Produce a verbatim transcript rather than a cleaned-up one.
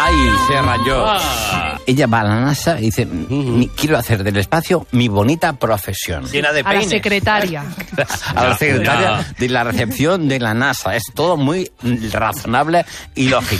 ¡Ay, se rayó! Ah. Ella va a la NASA y dice, mi- quiero hacer del espacio mi bonita profesión. Llena de A la peines. secretaria. A la secretaria No. de la recepción de la NASA. Es todo muy razonable y lógico.